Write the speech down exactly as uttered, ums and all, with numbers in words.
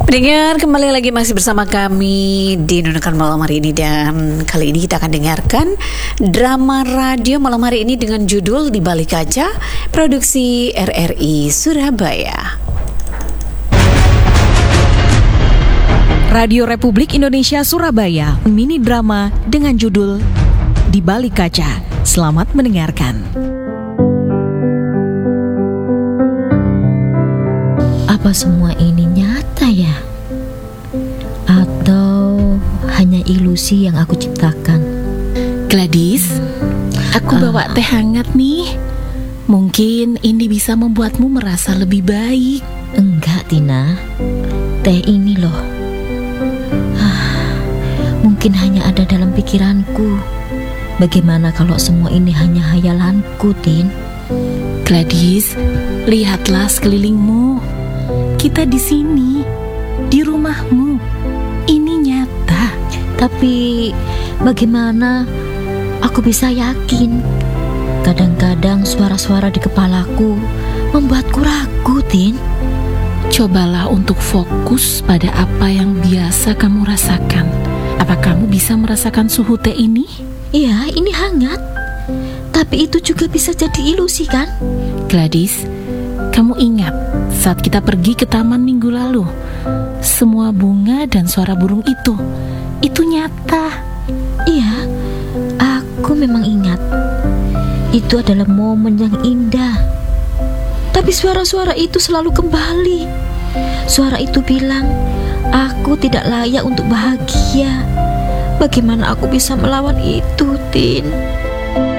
Pendengar, kembali lagi masih bersama kami di Nunukan Malam hari ini. Dan kali ini kita akan dengarkan drama radio malam hari ini dengan judul Di Balik Kaca, produksi R R I Surabaya. Radio Republik Indonesia Surabaya, mini drama dengan judul Di Balik Kaca. Selamat mendengarkan. Apa semua ini nyata ya? Atau hanya ilusi yang aku ciptakan? Gladys, aku Uh. bawa teh hangat nih. Mungkin ini bisa membuatmu merasa lebih baik. Enggak, Tina. Teh ini loh, ah, mungkin hanya ada dalam pikiranku. Bagaimana kalau semua ini hanya hayalanku, Tin? Gladys, lihatlah sekelilingmu. Kita di sini, di rumahmu. Ini nyata. Tapi bagaimana aku bisa yakin? Kadang-kadang suara-suara di kepalaku membuatku ragu, Tin. Cobalah untuk fokus pada apa yang biasa kamu rasakan. Apa kamu bisa merasakan suhu teh ini? Iya, ini hangat. Tapi itu juga bisa jadi ilusi, kan? Gladys, kamu ingat saat kita pergi ke taman minggu lalu? Semua bunga dan suara burung itu, itu nyata. Iya, aku memang ingat. Itu adalah momen yang indah. Tapi suara-suara itu selalu kembali. Suara itu bilang, aku tidak layak untuk bahagia. Bagaimana aku bisa melawan itu, Tin?